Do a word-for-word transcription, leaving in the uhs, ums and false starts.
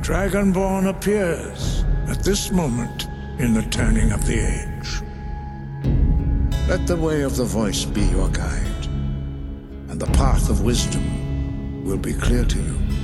Dragonborn appears at this moment in the turning of the age. Let the way of the voice be your guide, and the path of wisdom will be clear to you.